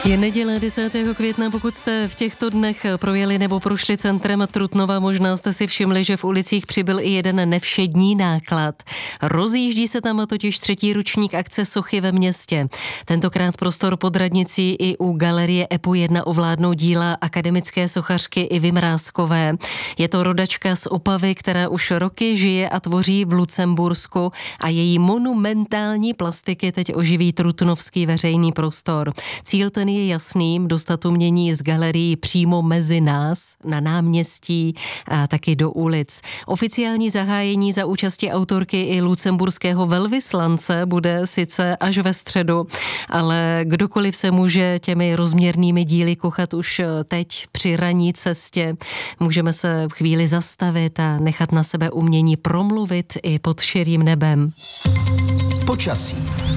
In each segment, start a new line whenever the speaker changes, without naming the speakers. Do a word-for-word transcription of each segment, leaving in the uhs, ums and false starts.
Je neděle desátého května, pokud jste v těchto dnech projeli nebo prošli centrem Trutnova, možná jste si všimli, že v ulicích přibyl i jeden nevšední náklad. Rozjíždí se tam totiž třetí ročník akce Sochy ve městě. Tentokrát prostor pod radnicí i u galerie EPO jedna ovládnou díla akademické sochařky Ivy Mrázkové. Je to rodačka z Opavy, která už roky žije a tvoří v Lucembursku a její monumentální plastiky teď oživí trutnovský veřejný prostor. Cíl ten je jasný, dostat umění z galerií přímo mezi nás, na náměstí a taky do ulic. Oficiální zahájení za účasti autorky i lucemburského velvyslance bude sice až ve středu, ale kdokoliv se může těmi rozměrnými díly kochat už teď při ranní cestě. Můžeme se v chvíli zastavit a nechat na sebe umění promluvit i pod širým nebem.
Počasí.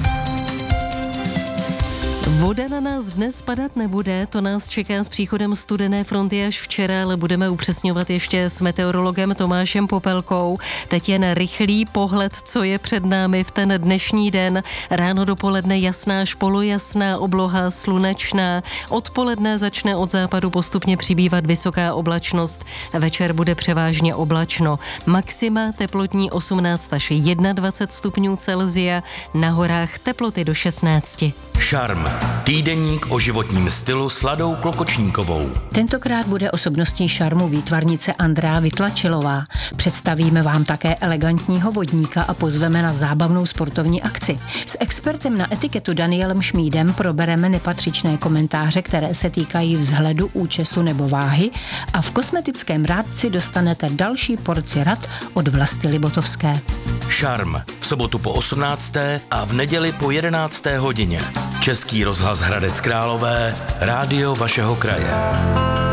Voda na nás dnes padat nebude, to nás čeká s příchodem studené fronty až včera, ale budeme upřesňovat ještě s meteorologem Tomášem Popelkou. Teď jen rychlý pohled, co je před námi v ten dnešní den. Ráno dopoledne jasná až polojasná obloha, slunečná. Odpoledne začne od západu postupně přibývat vysoká oblačnost. Večer bude převážně oblačno. Maxima teplotní osmnáct až dvacet jedna stupňů Celsia, na horách teploty do šestnácti.
Šarm. Týdeník o životním stylu s Ladou Klokočníkovou.
Tentokrát bude osobností šarmu výtvarnice Andrea Vytlačilová. Představíme vám také elegantního vodníka a pozveme na zábavnou sportovní akci. S expertem na etiketu Danielem Šmídem probereme nepatřičné komentáře, které se týkají vzhledu, účesu nebo váhy a v kosmetickém rádci dostanete další porci rad od Vlasty Libotovské.
Šarm. V sobotu po osmnácté a v neděli po jedenácté hodině. Český rozhlas Hradec Králové, rádio vašeho kraje.